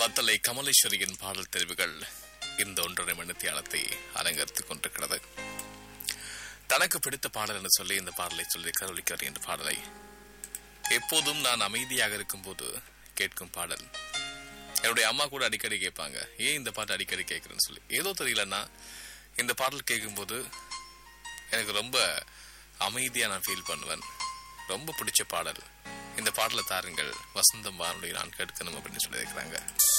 பத்தலை கமலேஸ்வரியின் பாடல் தெரிவுகள் இந்த 1.5 மணி தியானத்தை அலங்கரித்துக் கொண்டிருக்கிறது. தனக்கு பிடித்த பாடல் என்று சொல்லி இந்த பாடலை சொல்லி கருளிக்க வருகின்ற பாடலை எப்போதும் நான் அமைதியாக இருக்கும்போது கேட்கும் பாடல். என்னுடைய அம்மா கூட அடிக்கடி கேட்பாங்க, ஏன் இந்த பாட்டு அடிக்கடி கேட்குறேன்னு சொல்லி. ஏதோ தெரியலன்னா இந்த பாடல் கேட்கும்போது எனக்கு ரொம்ப அமைதியாக நான் ஃபீல் பண்ணுவேன். ரொம்ப பிடிச்ச பாடல் இந்த பாடலை தாருங்கள், வசந்தம் வானொலி நான் கேட்கணும் அப்படின்னு சொல்லியிருக்கிறாங்க.